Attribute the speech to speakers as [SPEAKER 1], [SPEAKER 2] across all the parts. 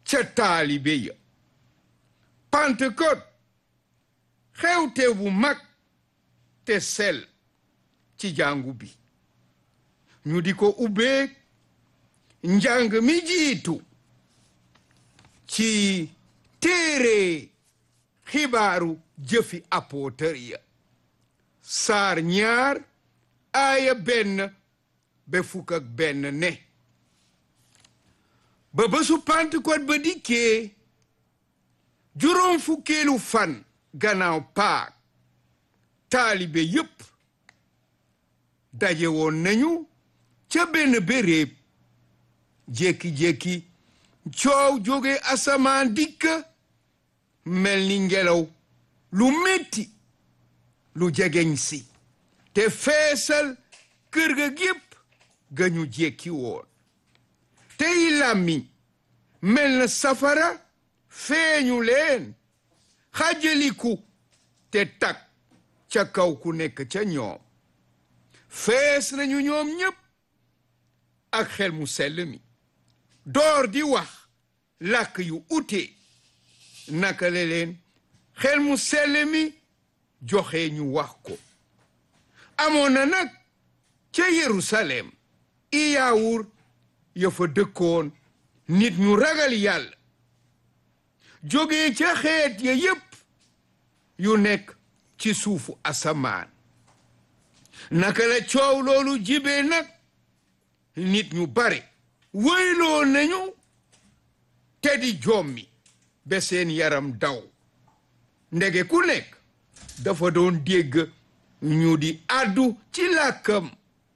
[SPEAKER 1] ca taalibe ya Pentecôte xewte bu mag te sel ci jàngu bi ñu di ko ubbee njàng mi jiitu ci téere xibaaru jëfi apôtre ya saar 2 aaya 1 ba 11 ne ba bésu Pentecôte ba dikkee juróom fukkeelu fan gannaaw Paak taalibe yépp daje woon nañu ca benn béréb jékki-jékki coow jóge asamaan dikk mel ni ngelaw lu metti lu jegeñ si te feesal kër ga gépp ga ñu jékki woon tey làmmiñ mel na safara feeñu leen xajaliku te tak ca kaw ku nekk ca ñoom fees nañu ñoom ñépp ak xel mu sell mi door di wax làkk yu ute naka la leen xel mu sell mi joxe ñu wax ko amoon na nag ca Yerusalem i yaawur ya fa dëkkoon nit ñu ragal yàlla jóge ca xeet ya yépp yu nekk ci suufu asamaan naka la coow loolu jibee nag nit ñu bare wëyloo nañu te di jommi ba seen yaram daw ndege ku nekk dafa doon dégg ñu di àddu ci làkkam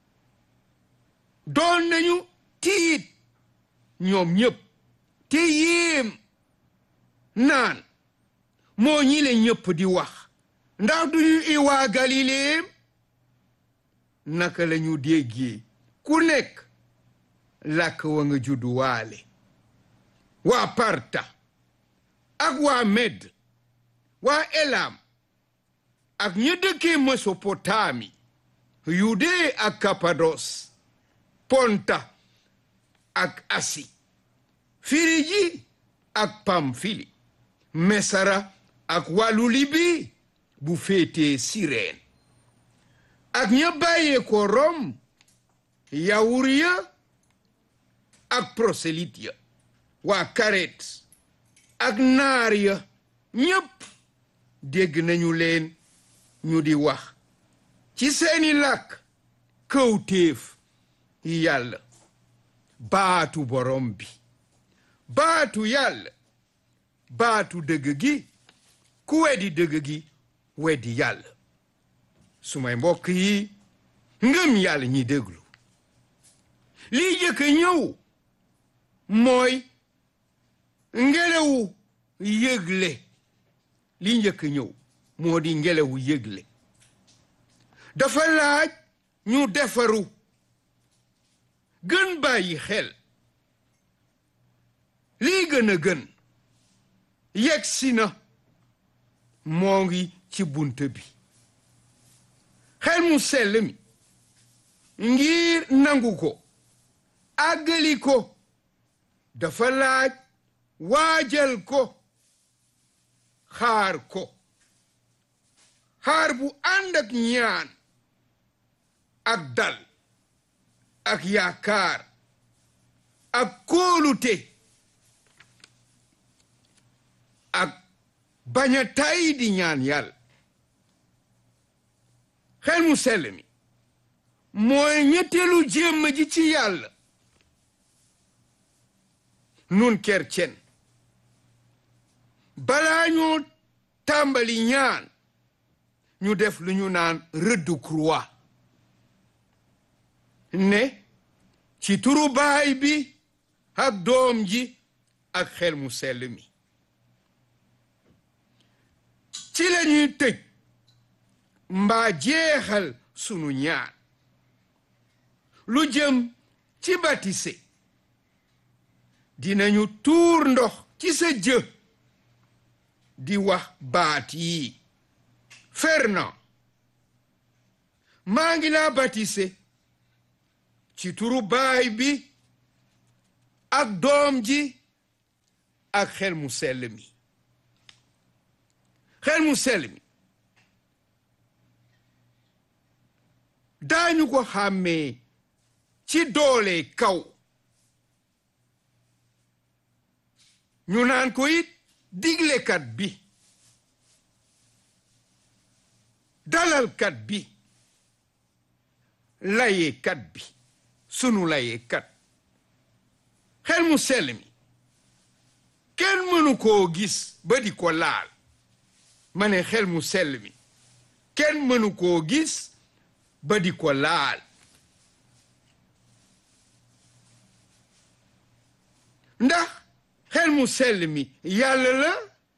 [SPEAKER 1] doon nañu tiit ñoom ñépp te yéem naan moo ñi le ñépp di wax ndax duñu i waa Galileem naka lañu déggee ku nekk làkk wa nga juddu waale waa Parta ak waa Med waa Elam ak ña dëkkee Mesopotami Yudee ak Kapados Ponta ak Asi Firiji ak Pamfili Mesara ak wàllu Libi bu féetee Sireen ak ña bàyyee ko Rom yawur ya ak prosélyte ya waa Karet ak naar ya ñépp dégg nañu leen ñu di wax ci seeni làkk kawtéef yàlla baatu borom bi baatu yàlla baatu dëgg gi ku weddi dëgg gi weddi yàlla sumay mbokk yi ngëm yàlla ñi déglu lii jëkk ñëw mooy ngelawu yëgle lii njëkk ñëw moo di ngelawu yëgle dafa laaj ñu defaru gën bàyyi xel lii gën a gën yegsi na moo ngi ci bunt bi xel mu sell mi ngir nangu ko àggali ko dafa laaj waajal ko xaar bu ànd ak ñaan ak dal ak yaakaar ak kóolute ak bañ a tay di ñaan yàlla xel mu sell mi mooy ñetteelu jéem ji ci yàlla nun kercen balaa ñoo tàmbali ñaan ñu def lu ñu naan rëddu croix ne ci turu baay bi ak doom ji ak xel mu sell mi ci lañuy tëj mbaa jeexal sunu ñaan lu jëm ci batise dinañu tuur ndox ci sa jë di wax baat yi Fernand maa ngi laa batise ci turu baay bi ak doom ji ak xel mu sell mi xel mu sell mi daañu ko xàmmee ci doole kaw ñu naan ko it diglekat bi dalalkat bi layekat bi sunu layekat xel mu sell mi kenn mënu koo gis ba di ko laal ma ne xel mu sell mi kenn mënu koo gis ba di ko laal ndax xel mu sell mi yàlla la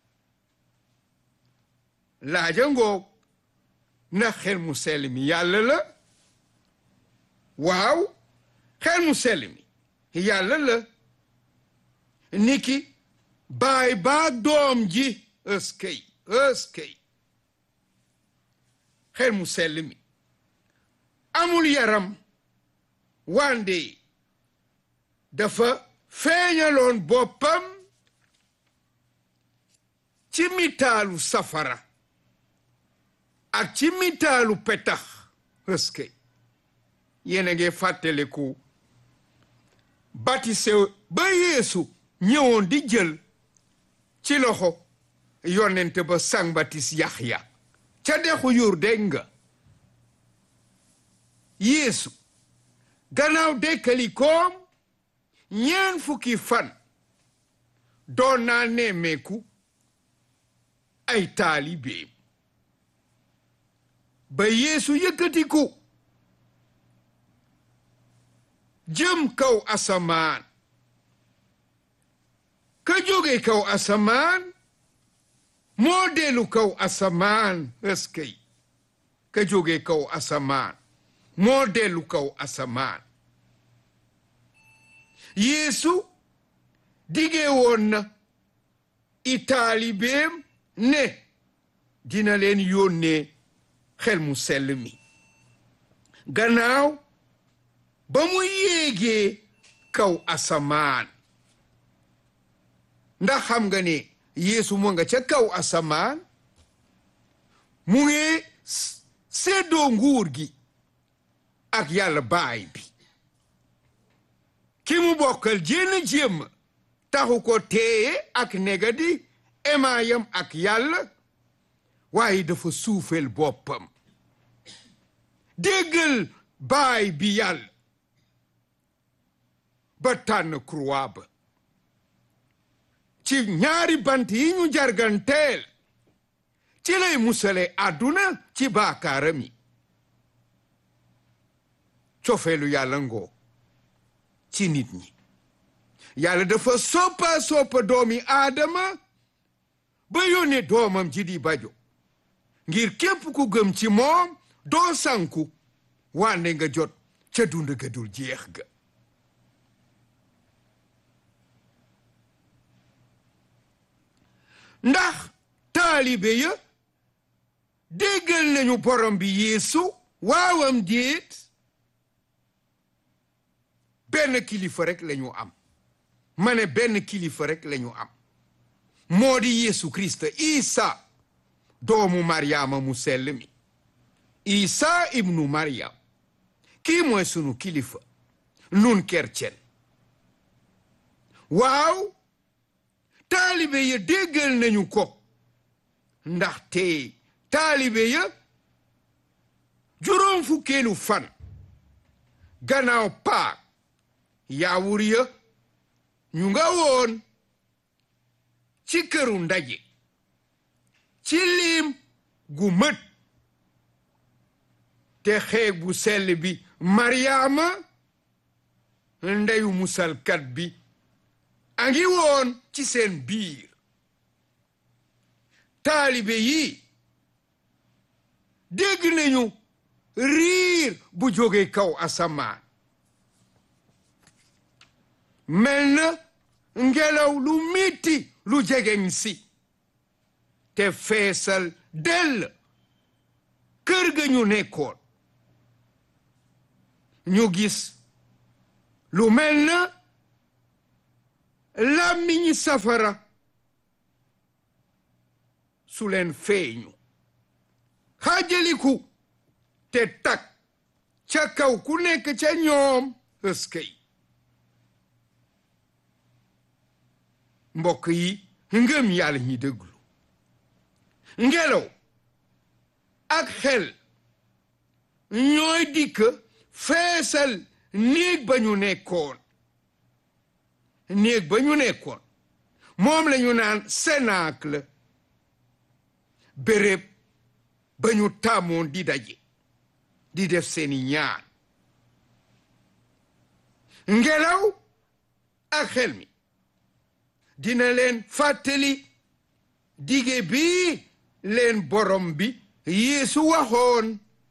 [SPEAKER 1] laaja ngoog ndax xel mu sell mi yàlla la waaw xel mu sell mi yàlla la niki baay baag doom ji ëskëy xel mu sell mi amul yaram wande dafa feeñaloon boppam ci mitaalu safara ak ci mitaalu petax ëskëy yéen a ngi fàttaliku batise ba Yeesu ñëwoon di jël ci loxo yonent ba sang batis Yaxya ca dexu Yurdeen nga Yeesu gannaaw dekkalikoom ñeen fukki fan doon naa nemmeeku ay taalibeem ba Yeesu yëkkatiku jëm kaw asamaan ka jóge kaw asamaan moo dellu kaw asamaan ëskëy ka jóge kaw asamaan moo dellu kaw asamaan Yeesu dige woon na i taalibeem ne dina leen yónnee xel mu sell mi gannaaw ba mu yéegee kaw asamaan ndax xam nga ne Yeesu mu nga ca kaw asamaan mu ngi séddoo nguur gi ak yàlla baay bi ki mu bokkal jénn jéem taxu ko téye ak negadi emaayam ak yàlla waaye dafa suufeel boppam déggal baay bi yàlla ba tànn croix ba ci ñaari bant yi ñu jarganteel ci lay musale àdduna ci baakaaram yi cofeelu yàlla ngoo ci nit ñi yàlla dafa soppa doomi aadama ba yónnee doomam ji di bajo ngir képp ku gëm ci moom doo sanku wande nga jot ca dund ga dul jeex ga ndax taalibe ya déggal nañu borom bi Yeesu waawam déet benn kilifa rek lañu am ma ne benn kilifa rek lañu am moo di Yeesu Kirist Isa doomu Maryaama mu sell mi Isa ibnu Maryam kii mooy sunu kilifa nun kercen waaw taalibe ya déggal nañu ko ndaxte taalibe ya juróom fukkeelu fan gannaaw Paak yaawur ya ñu nga woon ci këru ndaje ci lim gu mët te xeeg bu sell bi Maryaama ndeyu musalkat bi a ngi woon ci seen biir taalibe yi dégg nañu riir bu jóge kaw asamaan mel na ngelaw lu metti lu jegeñ si te feesal dell kër ga ñu nekkoon ñu gis lu mel na njanaaw lu rëy lu jóge kaw asamaan mel na ngelaw lu metti lu jegeñ si te feesal dell kër ga ñu nekkoon ñu gis lu mel na njanaaw lu rëy lu jóge kaw asamaan mel na ngelaw lu metti lu jegeñ si te feesal dell kër ga ñu nekkoon ñu gis lu mel na njanaaw lu rëy lu jóge kaw asamaan làmmiñi safara su leen feeñu xaajaliku te tak ca kaw ku nekk ca ñoom ëskëy mbokk yi ngëm yàlla ñi déglu ngelaw ak xel ñooy dikk feesal néeg ba ñu nekkoon moom la ñu naan cénacle béréb ba ñu tàmmoon di daje di def seeni ñaan ngelaw ak xel mi dina leen fàttali dige bi leen borom bi Yeesu waxoon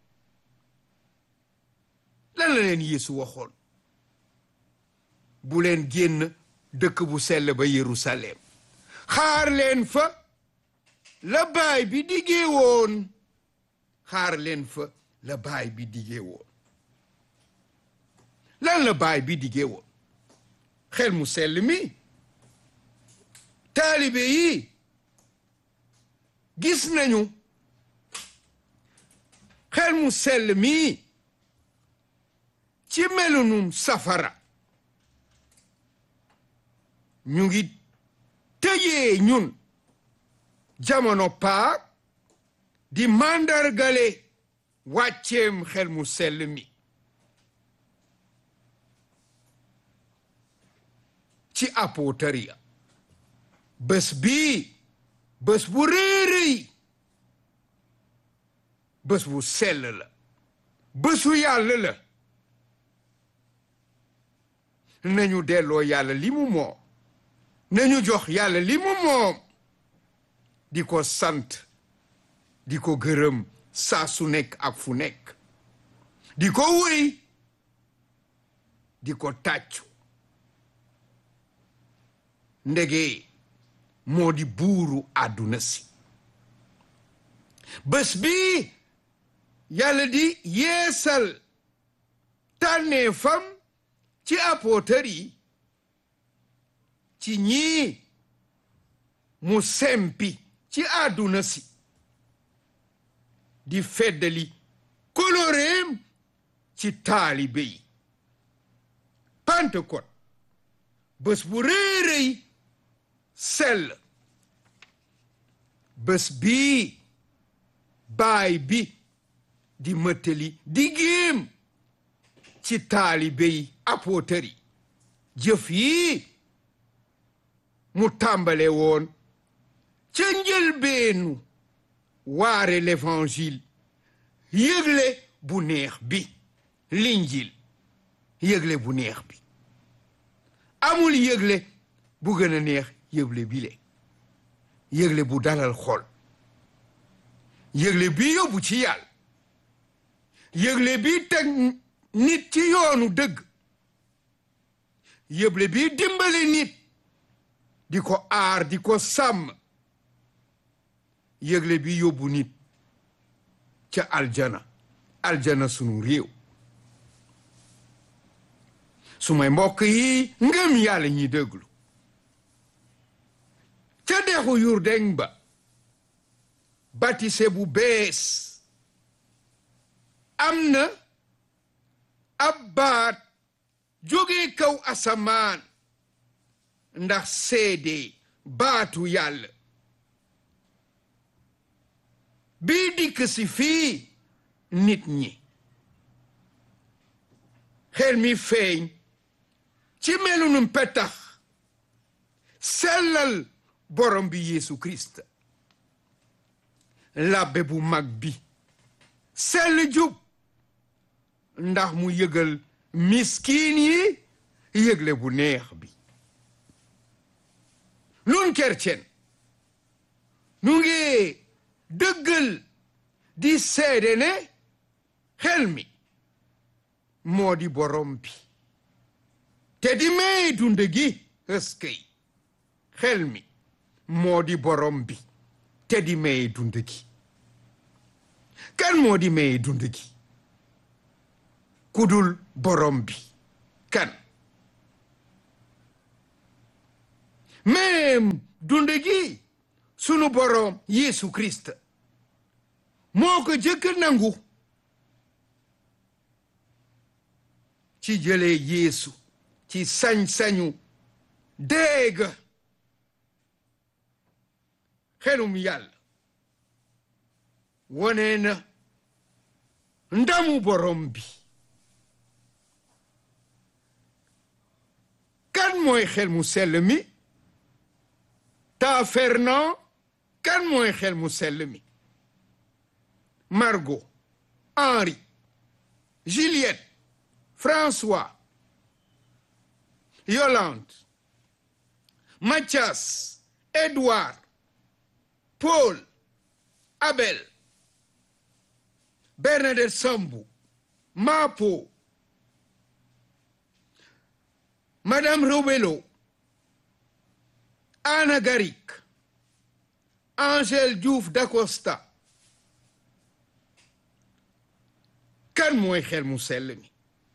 [SPEAKER 1] lan la leen Yeesu waxoon bu leen génn dëkk bu sell ba Yerusalem xaar leen fa la baay bi digee woon xaar leen fa la baay bi digee woon lan la baay bi digee woon xel mu sell mi taalibe yi gis nañu xel mu sell mi ci melunum safara ñu ngi tëjee ñun jamono Pâques di màndargale wàcceem xel mu sell mi ci apotariya bés bii bés bu réeréy bés bu sell la bésu yàlla la nañu delloo yàlla li mu moom nañu jox yàlla li mu moom di ko sant di ko gërëm saa su nekk ak fu nekk di ko wéy di ko tàccu ndege moo di buuru àdduna si bés bi yàlla di yeesal tànneefam ci apôtre yi ci ñii mu sempi ci àdduna si di feddali koloreem ci taalibe yi Pentecôte bés bu réeréy sell bés bii baay bi di mëttali di géem ci taalibe yi apôtre yi jëf yi mu tàmbale woon ca njëlbeenu waare l'évangile yëgle bu neex bi l'injil yëgle bu neex bi amul yëgle bu gën a neex yëgle bi le yëgle bu dalal xol yëgle bi yóbbu ci yàlla yëgle bi teg nit ci yoonu dëgg yëgle bi dimbali nit di ko aar di ko sàmm yëgle bi yóbbu nit ca aljana sunu réew su may mbokk yi ngëm yàlla ñi déglu ca dexu Yurdeng ba batise bu bees am na ab baat jóge kaw asamaan ndax seede baatu yàlla bii dikk si fii nit ñi xel mi feeñ ci melunum petax sellal borom bi Yeesu Kirist labbe bu mag bi sell jub ndax mu yëgal miskin yi yëgle bu neex bi nun kercen nu ngi dëggal di seede ne xel mi moo di borom bi te di may dund gi ëskëy xel mi moo di borom bi te di may dund gi kan moo di may dund gi kudul borom bi kan même dund gi sunu boroom Yeesu Kirist moo ko jëkk nangu ci jëlee Yeesu ci sañ-sañu dégg xelum yàlla wone na ndamu borom bi kan mooy xel mu sell mi ta Fernand kan mooy xel mu sell mi Margot Henri Juliette François Yolande Mathias Edouard Paul Abel Bernadette Sambou Mapo Madame Robelo Anna Garik Angèle Diouf d'Acosta kan mooy xel mu sell mi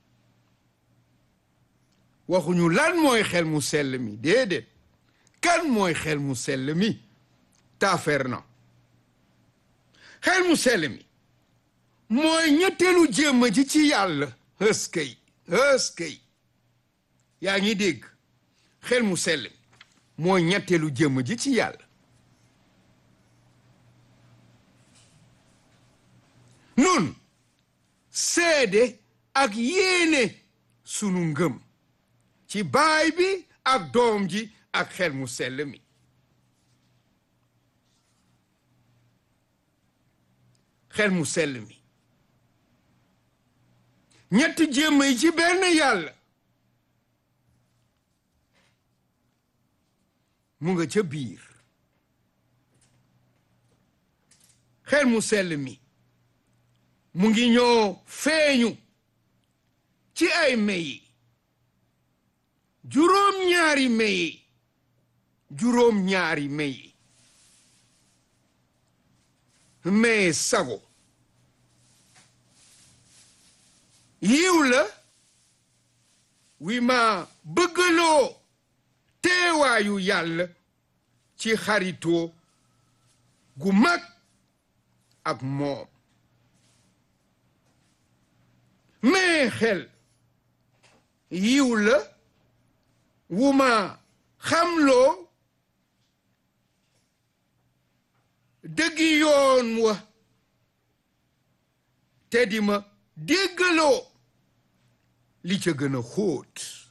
[SPEAKER 1] waxuñu lan mooy xel mu sell mi déedéet kan mooy xel mu sell mi ta Fernand xel mu sell mi mooy ñetteelu jéem ji ci yàlla ëskëy yaa ngi dégg xel mu sell mi mooy ñetteelu jéem ji ci yàlla nun seede ak yéene sunu ngëm ci baay bi ak doom ji ak xel mu sell mi xel mu sell mi ñetti jéem yi ci benn yàlla mu nga ca biir xel mu sell mi mu ngi ñoo feeñu ci ay meyi juróom-ñaari meyi meye sago yiw la wi ma bëggaloo teewaayu yàlla ci xaritoo gu mag ak moom mais xel yiw la wu ma xamloo dëggi yoon wa te di ma déggaloo li ca gën a xóot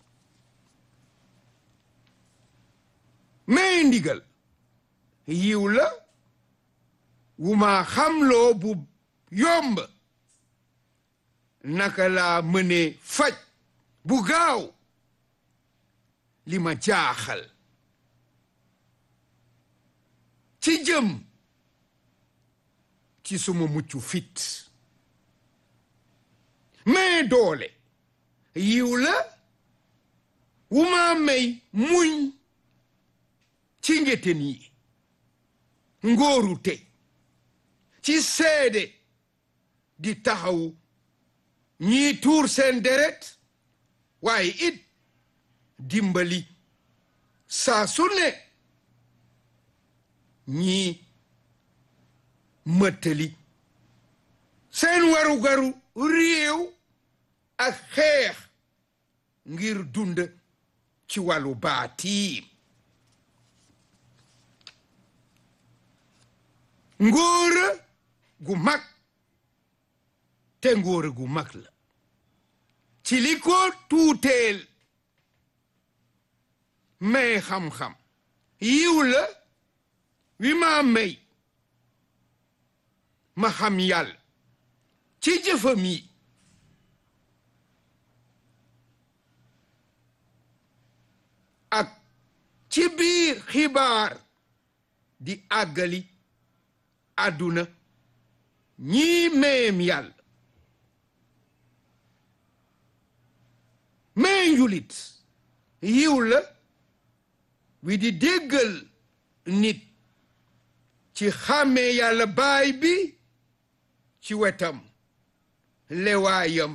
[SPEAKER 1] mais ndigal yiw la wu ma xamloo bu yomb naka laa mënee faj bu gaaw li ma jaaxal ci jëm ci suma muccu fit mais doole yiw la wu ma may muñ ci ngeten yi ngóoru te ci seede di taxaw ñii tuur seen deret waaye it dimbali saa su ne ñii mëttali seen warugaru réew ak xeex ngir dund ci wàllu baatiim ngóora gu mag te ngóora gu mag la ci li ko tuuteel may xam-xam yiw la wi ma may ma xam yàlla ci jëfam yi ak ci biir xibaar di àggali àdduna ñii mayem yàlla may njulit yiw la wi di déggal nit ci xàmmee yàlla baay bi ci wetam lewaayam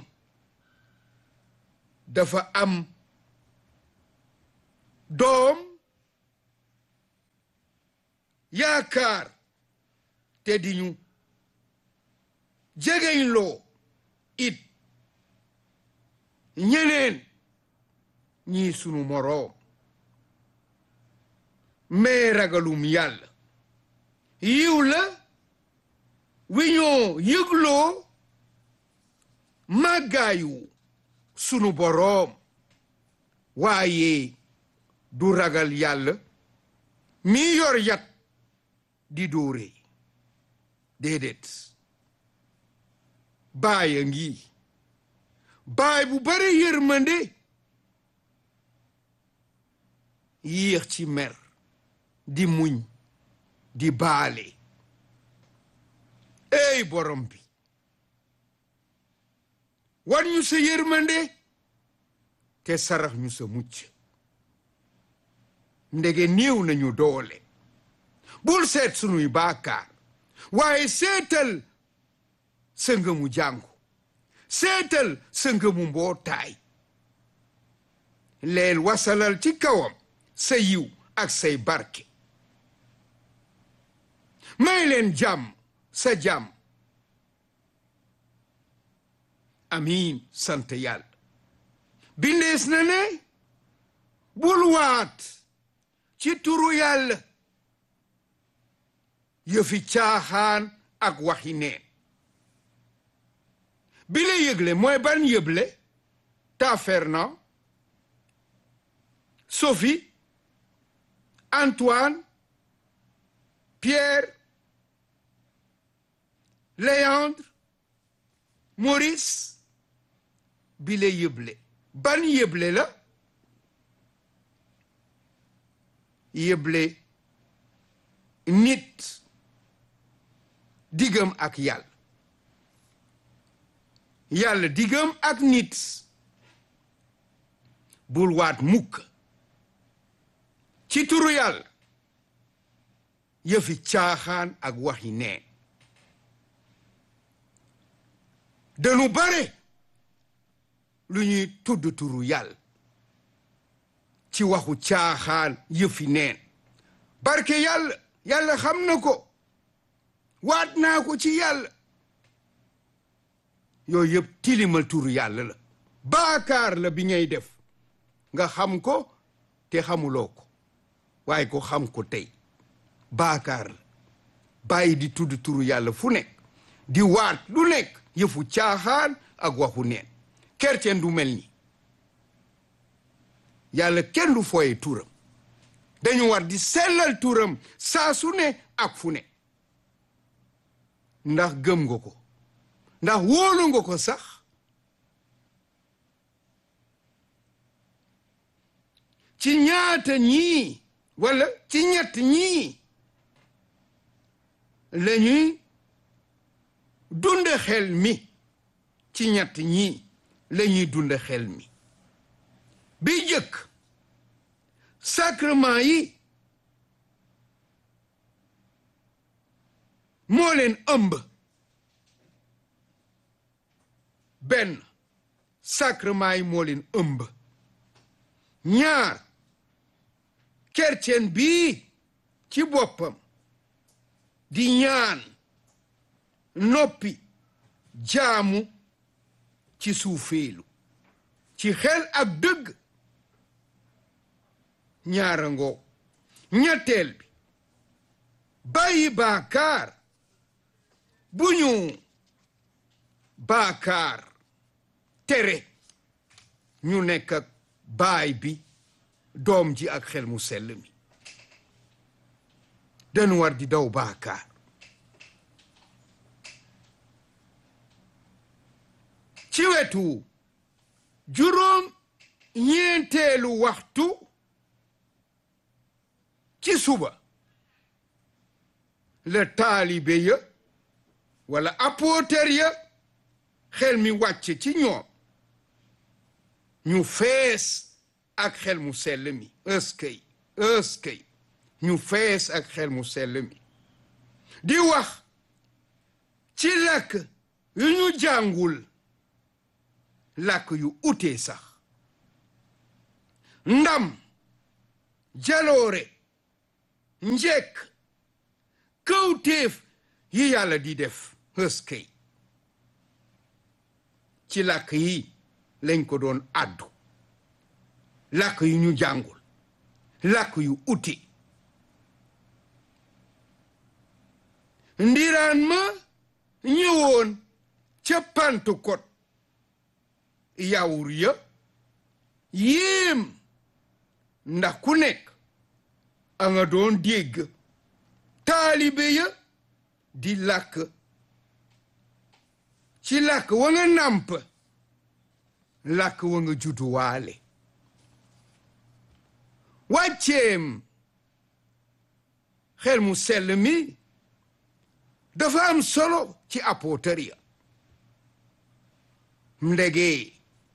[SPEAKER 1] dafa am doom yaakaar te di ñu jegeñloo it ñeneen ñii sunu moroom mais ragalum yàlla yiw la wi ñoo yëgloo màggaayu sunu boroom waaye du ragal yàlla mi yor yat di dóore déedéet baay a ngi baay bu bare yërmande yéex ci mer di muñ di baale ey borom bi wan ñu sa yërmande te sarax ñu sa mucc ndege néew nañu doole bul seet sunuy baakaar waaye seetal sa ngëmu jàngu seetal sa ngëmu mbootaay leel wasalal ci kawam sa yiw ak say barke may leen jàmm sa jàmm amiin sant yàlla bindees na ne bul waat ci turu yàlla yëfi caaxaan ak waxi neen bi la yëgle mooy ban yëble ta Fernand Sophie Antoine Pierre Léandre Maurice bi la yëble ban yëble la yëble nit diggam ak yàlla yàlla diggam ak nit bul waat mukk ci turu yàlla yëfi caaxaan ak waxi neen dañu bare lu ñuy tudd turu yàlla ci waxu caaxaan yëfi neen barke yàlla yàlla xam na ko waat naa ko ci yàlla yooyu yëpp tilimal turu yàlla la baakaar la bi ngay def nga xam ko te xamuloo ko waaye ko xam ko tey baakaar la bàyyi di tudd turu yàlla fu nekk di waat lu nekk yëfu caaxaan ak waxu neen kercen du mel ni yàlla kenn du fooye turam dañu war di sellal turam saa su ne ak fu ne ndax gëm nga ko ndax wóolu nga ko sax ci ñaata ñii wala ci ñett ñii lañuy dunde xel mi ci ñett ñii lañuy dunde xel mi bi jëkk sacrement yi moo leen ëmb benn sacrement yi moo leen ëmb ñaar kercen bii ci boppam di ñaan noppi jaamu ci suufeelu ci xel ak dëgg ñaara ngoo ñetteel bi bàyyi baakaar bu ñu baakaar tere ñu nekk ak baay bi doom ji ak xel mu sell mi dañu war di daw baakaar ci wetu juróom ñeenteelu waxtu ci suba la taalibe ya wala apôtre ya xel mi wàcc ci ñoom ñu fees ak xel mu sell mi ëskëy ñu fees ak xel mu sell mi di wax ci làkk yu ñu jàngul làkk yu utee sax ndam jaloore njekk kawtéef yi yàlla di def ëskay ci làkk yi lañ ko doon àddu làkk yu ñu jàngul làkk yu uti ndiraan ma ñëwoon ca Pentecôte yawur ya yéem ndax ku nekk a nga doon dégg taalibe ya di làkk ci làkk wa nga nàmp làkk wa nga judduwaale wàcceem xel mu sell mi dafa am solo ci apôtar ya ndege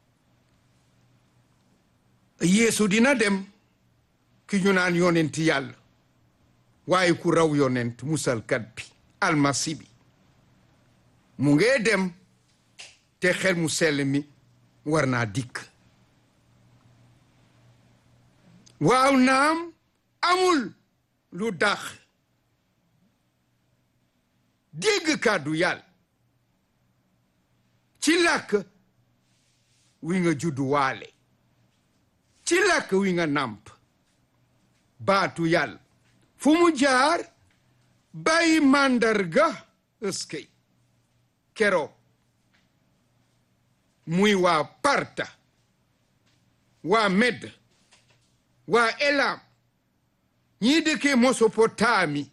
[SPEAKER 1] Yeesu dina dem ki ñu naan yonent yàlla waaye ku raw yonent musalkat bi almasi bi mu ngee dem te xel mu sell mi war naa dikk waaw naam amul lu dax dégg kàddu yàlla ci làkk wi nga judduwaale ci làkk wi nga nàmp baatu yàlla fu mu jaar bàyyi màndarga ëskay keroog muy waa Parta waa Med waa Elam ñii dëkkee Mesopotami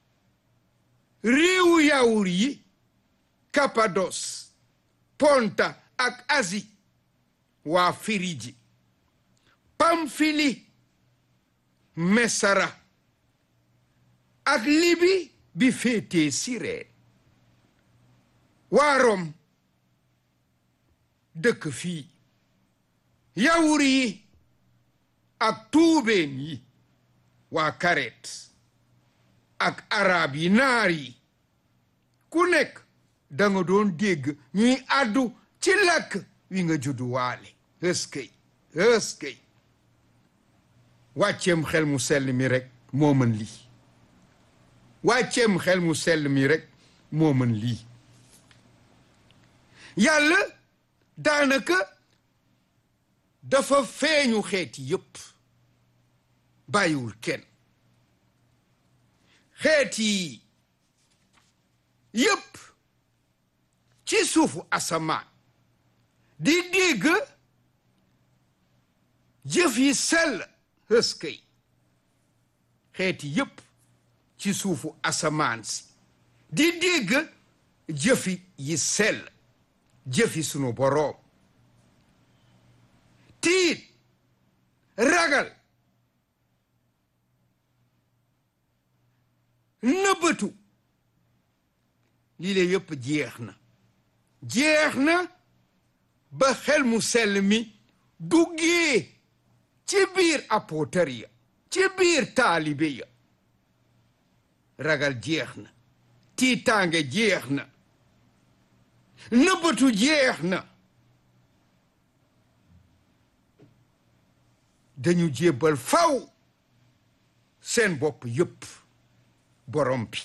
[SPEAKER 1] réewu yawur yi Kapados Ponta ak Asi waa Firiji Pamfili Mesara ak Libi bi féetee Sireen waa Rom dëkk fii yawur yi ak tuubeen yi waa Karet ak arab yi naar yi ku nekk danga doon dégg ñuy àddu ci làkk wi nga judduwaale ëskay wàcceem xel mu sell mi rek moo mën lii wàcceem xel mu sell mi rek moo mën lii yàlla daanaka dafa feeñu xeeti yépp bàyyiwul kenn xeeti yépp ci suufu asamaan di dégg jëf yi sell ëskay xeeti yépp ci suufu asamaan si di dégg jëfi yi sell jëfi sunu boroom tiit ragal nëbbatu lii la yépp jeex na ba xel mu sell mi duggee ci biir apôtar ya ci biir taalibe ya ragal jeex na tiitaange jeex na nëbbatu jeex na dañu jébbal faw seen bopp yépp borom bi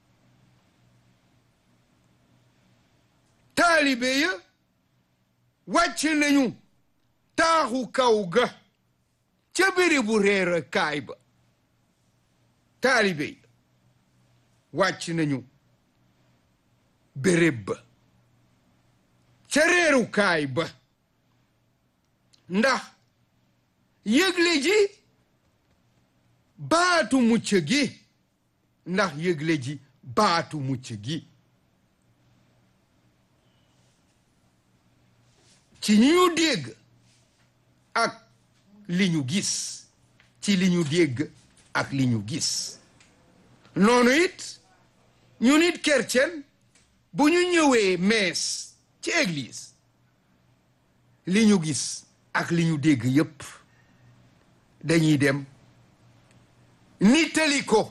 [SPEAKER 1] taalibe ya wàcc nañu taaxu kaw ga ca bérébu reerakaay ba taalibe ya wàcc nañu béréb ba ca reerukaay ba ndax yëgle ji baatu mucc gi ndax yëgle ji baatu mucc gi ci ñi ñu dégg ak li ñu gis ci li ñu dégg ak li ñu gis noonu it ñu nit chrétien bu ñu ñëwee mees ci église li ñu gis ak li ñu dégg yépp dañuy dem nittali ko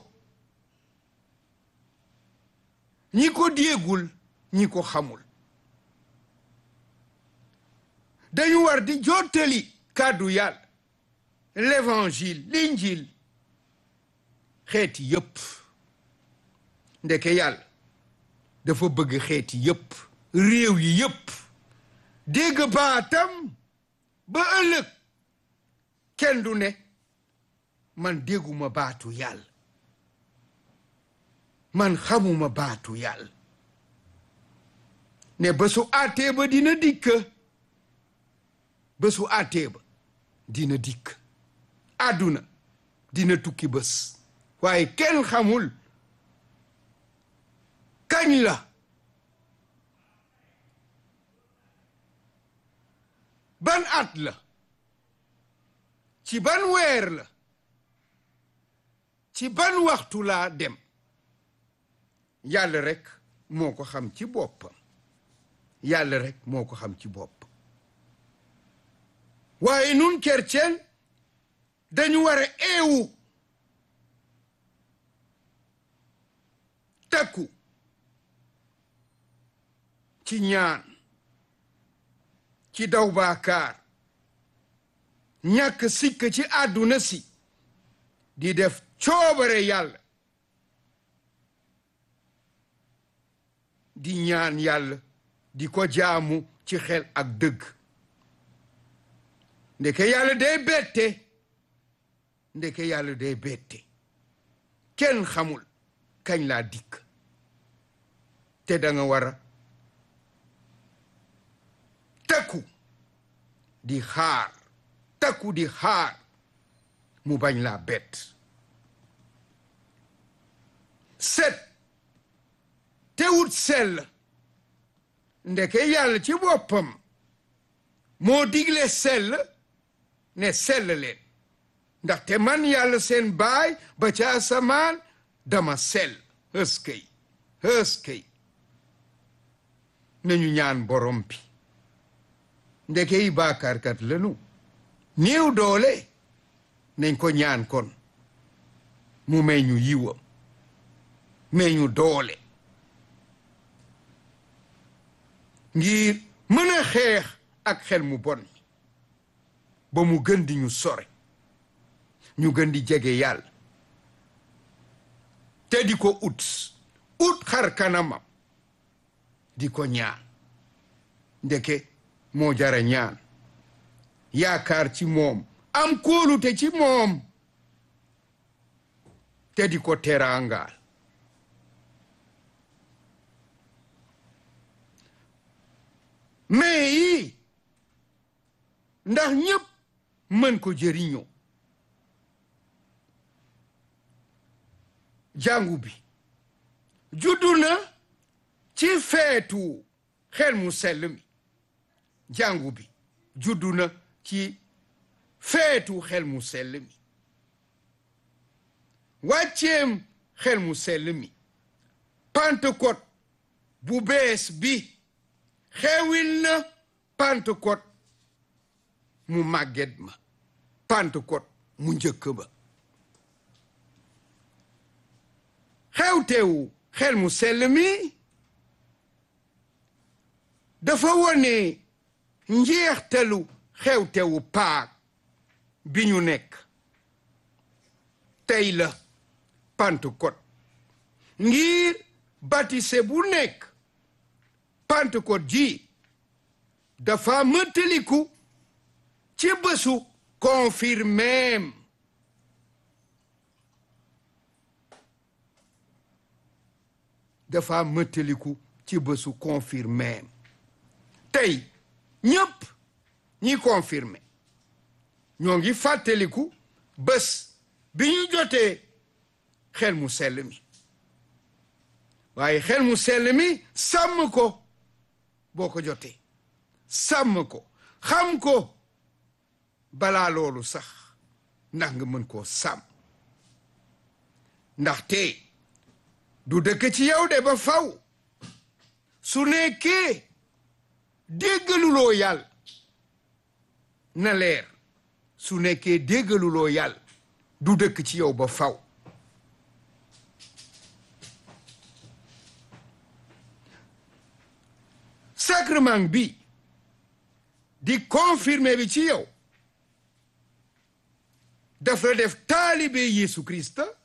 [SPEAKER 1] ñi ko déggul ñi ko xamul dañu war di jottali kàddu yàlla l'évangile l'injil xeeti yépp ndeke yàlla dafa bëgg xeeti yépp réew yi yépp dégg baatam ba ëllëg kenn du ne man dégguma baatu yàlla man xamuma baatu yàlla ne bésu àttee ba dina dikk bésu àttee ba dina dikk àdduna dina tukki bés waaye kenn xamul kañ la ban at la ci ban weer la ci ban waxtu laa dem yàlla rekk moo ko xam ci boppam yàlla rekk moo ko xam ci bopp waaye nun chrétien dañu war a eewu takku ci ñaan ci daw baakaar ñàkk sikk ci àdduna si di def coobare yàlla di ñaan yàlla di ko jaamu ci xel ak dëgg ndeke yàlla day bette ndeke yàlla day bette kenn xamul kañ laa dikk te danga war a takku di xaar takku di xaar mu bañ laa bett set te wut sell ndeke yàlla ci boppam moo digle sell ne sell leen ndaxte man yàlla seen baay ba ca asamaan dama sell ëskëy nañu ñaan borom bi ndeke yi baakaarkat lanu néew doole nañ ko ñaan kon mu may ñu yiwam may ñu doole ngir mën a xeex ak xel mu bon mi ba mu gën di ñu sore ñu gën di jege yàlla te di ko ut xar kanamam di ko ñaan ndeke moo jara ñaan yaakaar ci moom am kóolute ci moom te di ko teraangaal mais yi ndax ñépp mën ko jëriñoo jàngu bi juddu na ci feetu xel mu sell mi jàngu bi juddu na ci feetu xel mu sell mi wàcceem xel mu sell mi Pentecôte bu bees bi xewil na Pentecôte mu màgget ma Pentecôte mu njëkk ba xewtewu xel mu sell mi dafa wone njeextalu xewtewu Paak bi ñu nekk tey la Pentecôte ngir baptisé bu nekk Pentecôte ji dafa mëttaliku ci bésu confirmeem dafa mëttaliku ci bésu confirmeem tey ñépp ñi confirmé ñoo ngi fàttaliku bés bi ñu jotee xel mu sell mi waaye xel mu sell mi sàmm ko boo ko jotee sàmm ko xam ko balaa loolu sax ndax nga mën koo sàmm ndaxte du dëkk ci yow de ba faw su nekkee déggaluloo yàlla na leer su nekkee déggaluloo yàlla du dëkk ci yow ba faw sacrement bi di confirmer bi ci yow daf la def taalibe Yeesu Krista